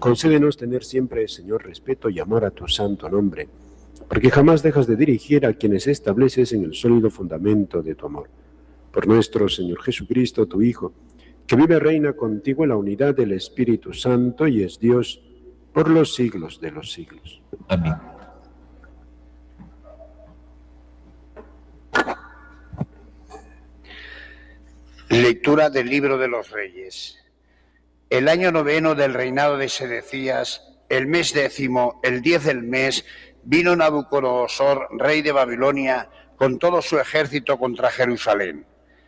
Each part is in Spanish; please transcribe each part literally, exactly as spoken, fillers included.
Concédenos tener siempre, Señor, respeto y amor a tu santo nombre, porque jamás dejas de dirigir a quienes estableces en el sólido fundamento de tu amor. Por nuestro Señor Jesucristo, tu Hijo, que vive y reina contigo en la unidad del Espíritu Santo y es Dios por los siglos de los siglos. Amén. Lectura del Libro de los Reyes. El año noveno del reinado de Sedecías, el mes décimo, el diez del mes, vino Nabucodonosor, rey de Babilonia, con todo su ejército contra Jerusalén.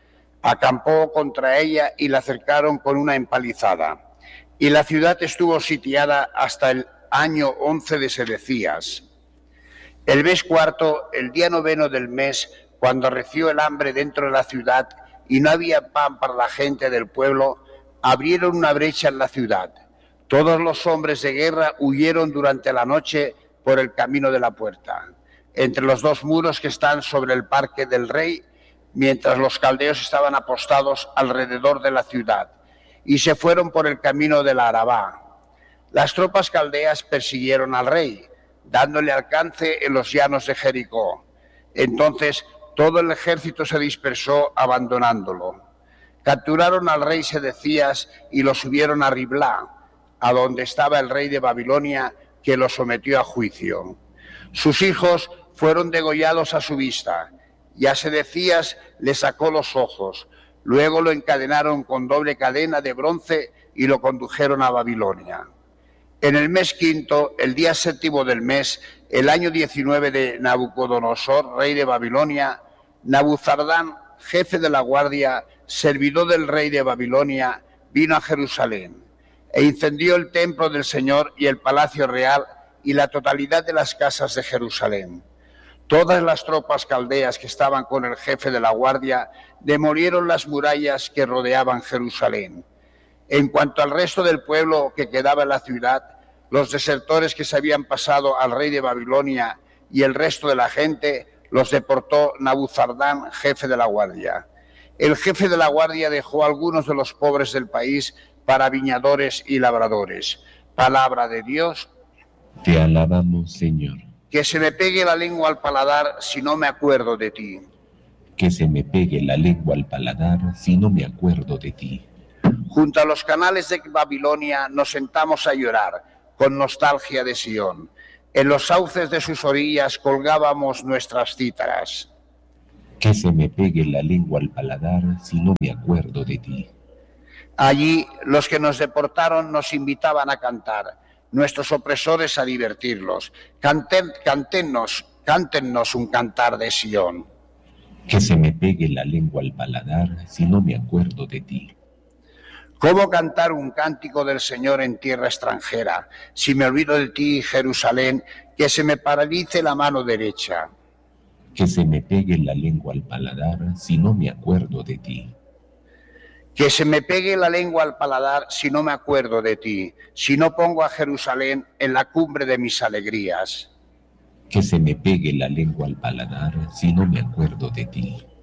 Acampó contra ella y la cercaron con una empalizada. Y la ciudad estuvo sitiada hasta el año once de Sedecías. El mes cuarto, el día noveno del mes, cuando reció el hambre dentro de la ciudad y no había pan para la gente del pueblo, abrieron una brecha en la ciudad. Todos los hombres de guerra huyeron durante la noche por el camino de la puerta, entre los dos muros que están sobre el parque del rey, mientras los caldeos estaban apostados alrededor de la ciudad, y se fueron por el camino de la Arabá. Las tropas caldeas persiguieron al rey, dándole alcance en los llanos de Jericó. Entonces todo el ejército se dispersó abandonándolo. Capturaron al rey Sedecías y lo subieron a Riblá, a donde estaba el rey de Babilonia, que lo sometió a juicio. Sus hijos fueron degollados a su vista, y a Sedecías le sacó los ojos. Luego lo encadenaron con doble cadena de bronce y lo condujeron a Babilonia. En el mes quinto, el día séptimo del mes, el año diecinueve de Nabucodonosor, rey de Babilonia, Nabuzardán, jefe de la guardia, servidor del rey de Babilonia, vino a Jerusalén e incendió el templo del Señor y el palacio real y la totalidad de las casas de Jerusalén. Todas las tropas caldeas que estaban con el jefe de la guardia demolieron las murallas que rodeaban Jerusalén. En cuanto al resto del pueblo que quedaba en la ciudad, los desertores que se habían pasado al rey de Babilonia y el resto de la gente los deportó Nabuzardán, jefe de la guardia. El jefe de la guardia dejó a algunos de los pobres del país para viñadores y labradores. Palabra de Dios. Te alabamos, Señor. Que se me pegue la lengua al paladar si no me acuerdo de ti. Que se me pegue la lengua al paladar si no me acuerdo de ti. Junto a los canales de Babilonia nos sentamos a llorar, con nostalgia de Sión. En los sauces de sus orillas colgábamos nuestras cítaras. Que se me pegue la lengua al paladar si no me acuerdo de ti. Allí los que nos deportaron nos invitaban a cantar, nuestros opresores a divertirlos. Canten, cantennos, cántennos un cantar de Sión. Que se me pegue la lengua al paladar si no me acuerdo de ti. ¿Cómo cantar un cántico del Señor en tierra extranjera? Si me olvido de ti, Jerusalén, que se me paralice la mano derecha. Que se me pegue la lengua al paladar si no me acuerdo de ti. Que se me pegue la lengua al paladar si no me acuerdo de ti, si no pongo a Jerusalén en la cumbre de mis alegrías. Que se me pegue la lengua al paladar si no me acuerdo de ti.